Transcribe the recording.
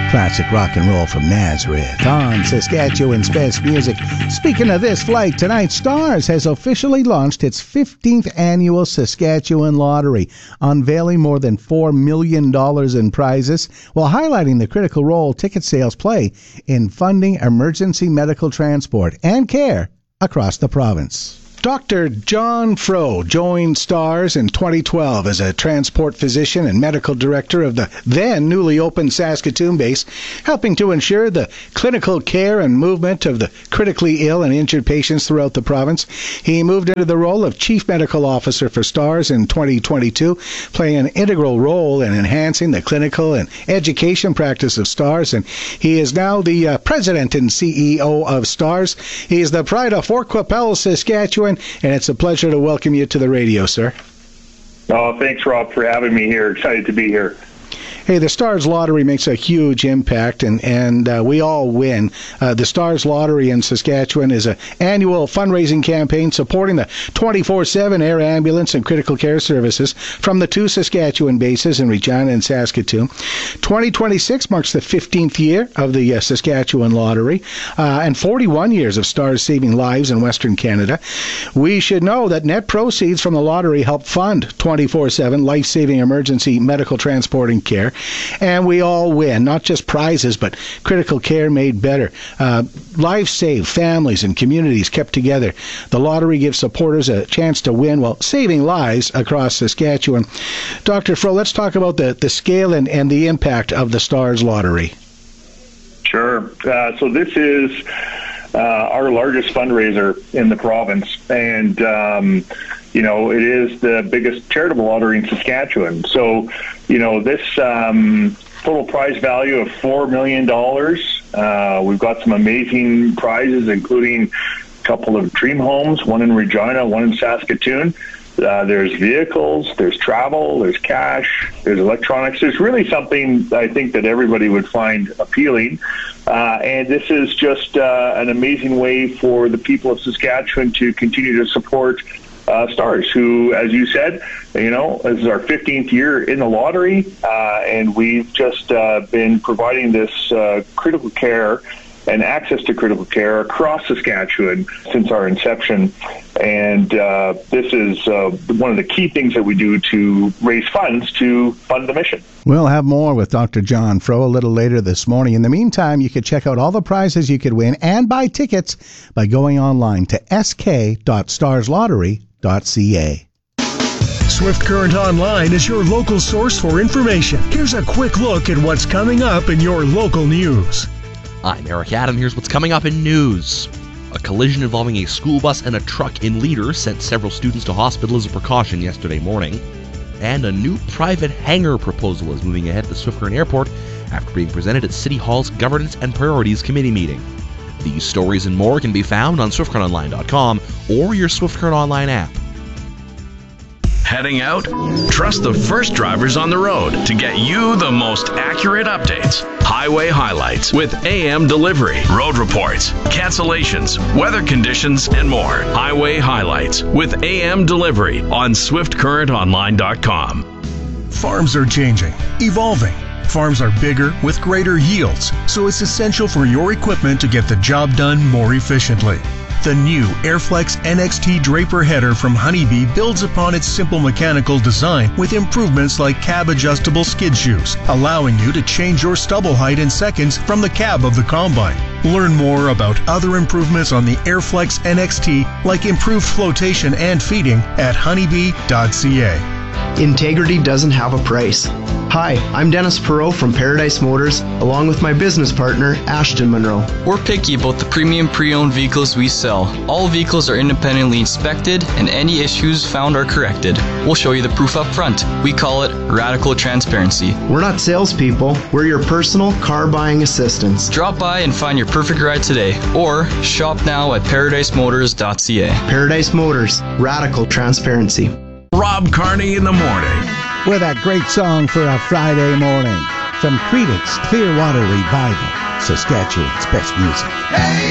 Classic rock and roll from Nazareth on Saskatchewan's Best Music. Speaking of this flight, tonight Stars has officially launched its 15th annual Saskatchewan Lottery, unveiling more than $4 million in prizes while highlighting the critical role ticket sales play in funding emergency medical transport and care across the province. Dr. John Fro joined Stars in 2012 as a transport physician and medical director of the then newly opened Saskatoon base, helping to ensure the clinical care and movement of the critically ill and injured patients throughout the province. He moved into the role of Chief Medical Officer for Stars in 2022, playing an integral role in enhancing the clinical and education practice of Stars, and he is now the President and CEO of Stars. He is the pride of Fort Qu'Appelle, Saskatchewan, and it's a pleasure to welcome you to the radio, sir. Oh, thanks, Rob, for having me here. Excited to be here. Hey, the Stars Lottery makes a huge impact, and we all win. The Stars Lottery in Saskatchewan is an annual fundraising campaign supporting the 24/7 air ambulance and critical care services from the two Saskatchewan bases in Regina and Saskatoon. 2026 marks the 15th year of the Saskatchewan Lottery and 41 years of Stars saving lives in Western Canada. We should know that net proceeds from the lottery help fund 24/7 life-saving emergency medical transport and care. And we all win, not just prizes, but critical care made better. Lives saved, families and communities kept together. The lottery gives supporters a chance to win while saving lives across Saskatchewan. Dr. Fro, let's talk about the scale and the impact of the Stars Lottery. Sure. So this is our largest fundraiser in the province, and it is the biggest charitable lottery in Saskatchewan. So, this total prize value of $4 million. We've got some amazing prizes, including a couple of dream homes, one in Regina, one in Saskatoon. There's vehicles, there's travel, there's cash, there's electronics. There's really something I think that everybody would find appealing. And this is just an amazing way for the people of Saskatchewan to continue to support Stars, who, as you said, this is our 15th year in the lottery, and we've just been providing this critical care and access to critical care across Saskatchewan since our inception. And this is one of the key things that we do to raise funds to fund the mission. We'll have more with Dr. John Fro a little later this morning. In the meantime, you could check out all the prizes you could win and buy tickets by going online to sk.starslottery.ca. Swift Current Online is your local source for information. Here's a quick look at what's coming up in your local news. I'm Eric Adam. Here's what's coming up in news. A collision involving a school bus and a truck in Leader sent several students to hospital as a precaution yesterday morning. And a new private hangar proposal is moving ahead at the Swift Current Airport after being presented at City Hall's Governance and Priorities Committee meeting. These stories and more can be found on SwiftCurrentOnline.com or your Swift Current Online app. Heading out? Trust the first drivers on the road to get you the most accurate updates. Highway highlights with AM delivery, road reports, cancellations, weather conditions, and more. Highway highlights with AM delivery on SwiftCurrentOnline.com. Farms are changing, evolving. Farms are bigger with greater yields, so it's essential for your equipment to get the job done more efficiently. The new Airflex NXT Draper header from Honeybee builds upon its simple mechanical design with improvements like cab-adjustable skid shoes, allowing you to change your stubble height in seconds from the cab of the combine. Learn more about other improvements on the Airflex NXT, like improved flotation and feeding, at honeybee.ca. Integrity doesn't have a price. Hi, I'm Dennis Perot from Paradise Motors, along with my business partner, Ashton Monroe. We're picky about the premium pre-owned vehicles we sell. All vehicles are independently inspected, and any issues found are corrected. We'll show you the proof up front. We call it radical transparency. We're not salespeople. We're your personal car buying assistants. Drop by and find your perfect ride today, or shop now at ParadiseMotors.ca. Paradise Motors, radical transparency. Rob Carney in the morning. With a great song for a Friday morning from Creedence Clearwater Revival, Saskatchewan's Best Music. Hey!